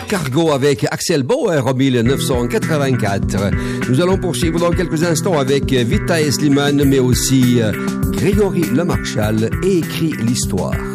Cargo avec Axel Bauer en 1984. Nous allons poursuivre dans quelques instants avec Vita et Slimane, mais aussi Grégory Lemarchal et Écrit l'Histoire.